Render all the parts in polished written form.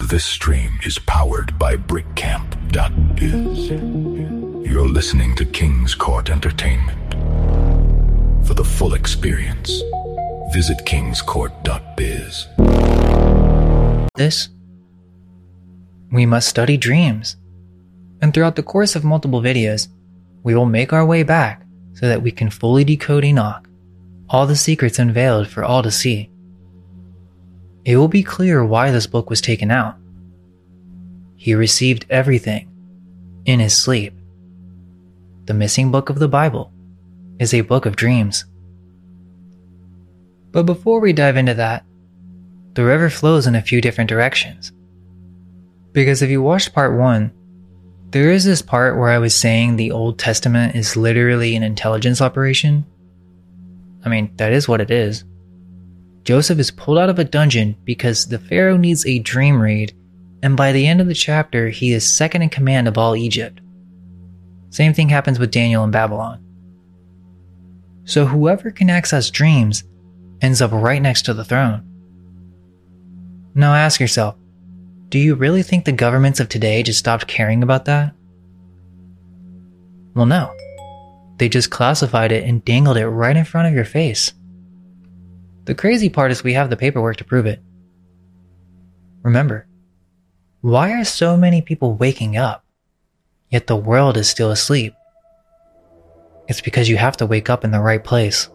This stream is powered by BrickCamp.biz. You're listening to King's Court Entertainment. For the full experience, visit kingscourt.biz. We must study dreams. And throughout the course of multiple videos, we will make our way back so that we can fully decode Enoch, all the secrets unveiled for all to see. It will be clear why this book was taken out. He received everything in his sleep. The missing book of the Bible is a book of dreams. But before we dive into that, the river flows in a few different directions. Because if you watched part 1, there is this part where I was saying the Old Testament is literally an intelligence operation. I mean, that is what it is. Joseph is pulled out of a dungeon because the Pharaoh needs a dream read, and by the end of the chapter, he is second in command of all Egypt. Same thing happens with Daniel in Babylon. So whoever can access dreams ends up right next to the throne. Now ask yourself, do you really think the governments of today just stopped caring about that? Well, no. They just classified it and dangled it right in front of your face. The crazy part is we have the paperwork to prove it. Remember, why are so many people waking up, yet the world is still asleep? It's because you have to wake up in the right place.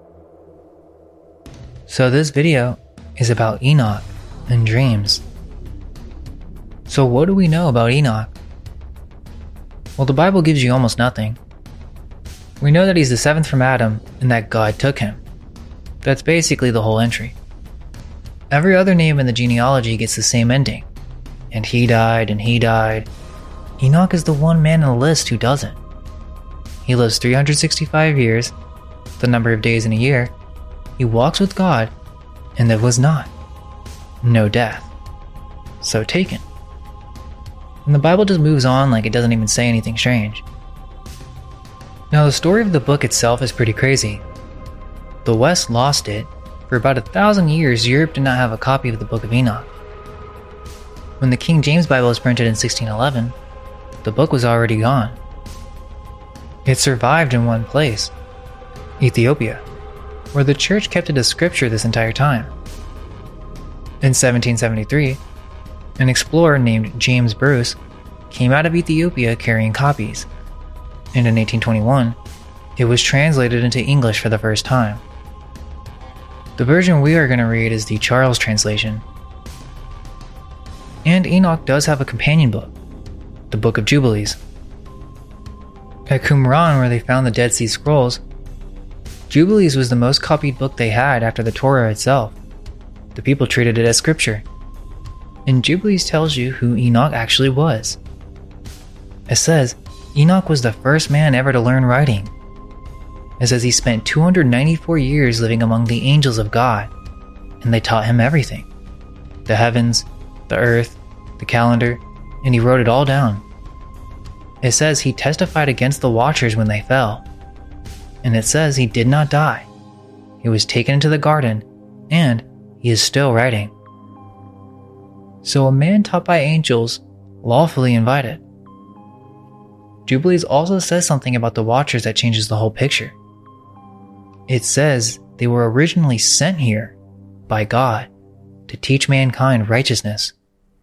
So this video is about Enoch and dreams. So what do we know about Enoch? Well, the Bible gives you almost nothing. We know that he's the seventh from Adam and that God took him. That's basically the whole entry. Every other name in the genealogy gets the same ending. And he died, and he died. Enoch is the one man in the list who doesn't. He lives 365 years, the number of days in a year. He walks with God, and there was not. No death. So taken. And the Bible just moves on like it doesn't even say anything strange. Now the story of the book itself is pretty crazy. The West lost it. For about 1,000 years, Europe did not have a copy of the Book of Enoch. When the King James Bible was printed in 1611, the book was already gone. It survived in one place, Ethiopia, where the church kept it as scripture this entire time. In 1773, an explorer named James Bruce came out of Ethiopia carrying copies, and in 1821, it was translated into English for the first time. The version we are going to read is the Charles translation. And Enoch does have a companion book, the Book of Jubilees. At Qumran, where they found the Dead Sea Scrolls, Jubilees was the most copied book they had after the Torah itself. The people treated it as scripture. And Jubilees tells you who Enoch actually was. It says Enoch was the first man ever to learn writing. It says he spent 294 years living among the angels of God, and they taught him everything. The heavens, the earth, the calendar, and he wrote it all down. It says he testified against the Watchers when they fell. And it says he did not die. He was taken into the garden, and he is still writing. So a man taught by angels, lawfully invited. Jubilees also says something about the Watchers that changes the whole picture. It says they were originally sent here by God to teach mankind righteousness.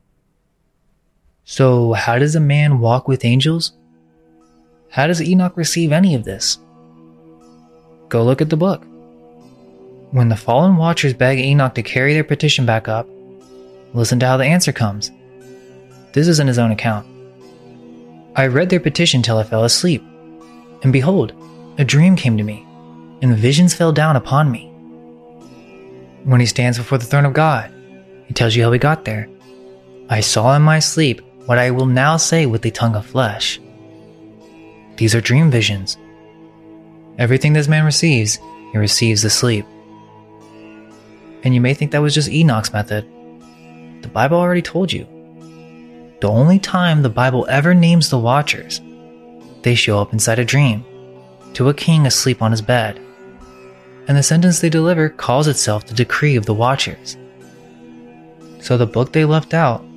So how does a man walk with angels? How does Enoch receive any of this? Go look at the book. When the fallen Watchers beg Enoch to carry their petition back up, listen to how the answer comes. This is in his own account. I read their petition till I fell asleep, and behold, a dream came to me, and visions fell down upon me. When he stands before the throne of God, he tells you how he got there. I saw in my sleep what I will now say with the tongue of flesh. These are dream visions. Everything this man receives, he receives asleep. And you may think that was just Enoch's method. The Bible already told you. The only time the Bible ever names the Watchers, they show up inside a dream, to a king asleep on his bed. And the sentence they deliver calls itself the decree of the Watchers. So the book they left out